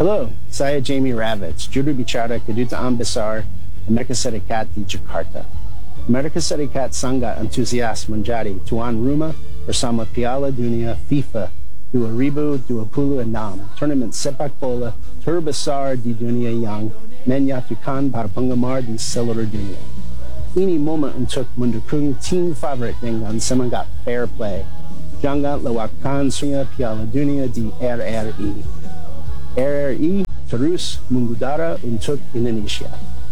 Hello, saya Jamie Ravitz, juru bicara Kedutaan Besar Amerika Serikat di Jakarta. Amerika Serikat sangat antusias menjadi tuan rumah bersama Piala Dunia FIFA 2026, tournament sepak bola terbesar di dunia yang menyatukan para penggemar di seluruh dunia. Ini momen untuk mendukung tim favorit dengan semangat fair play. Jangan lewatkan Piala Dunia di RRI. RRI terus mengudara untuk Indonesia.